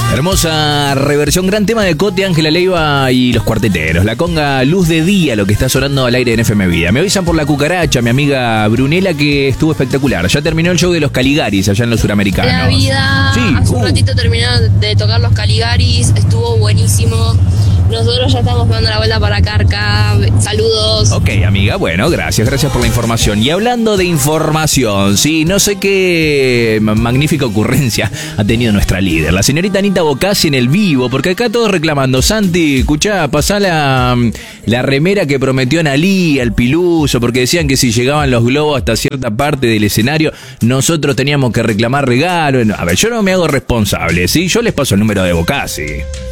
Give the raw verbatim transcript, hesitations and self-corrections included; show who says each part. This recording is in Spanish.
Speaker 1: Hermosa reversión, gran tema de Cote, Ángela Leiva y los Cuarteteros. La conga Luz de Día, lo que está sonando al aire en F M Vida. Me avisan por la cucaracha, mi amiga Brunella, que estuvo espectacular. Ya terminó el show de los Caligaris allá en los Suramericanos.
Speaker 2: La vida,
Speaker 1: sí,
Speaker 2: hace un
Speaker 1: uh.
Speaker 2: ratito terminaron de tocar los Caligaris, estuvo buenísimo. Nosotros ya estamos dando la vuelta para Carca. Saludos.
Speaker 1: Ok, amiga, bueno, gracias, gracias por la información. Y hablando de información, sí, no sé qué magnífica ocurrencia ha tenido nuestra líder, la señorita Anita Bocassi en el vivo, porque acá todos reclamando, Santi, escuchá, pasá la, la remera que prometió Analí, al Piluso, porque decían que si llegaban los globos hasta cierta parte del escenario, nosotros teníamos que reclamar regalo. A ver, yo no me hago responsable, ¿sí? Yo les paso el número de Bocassi.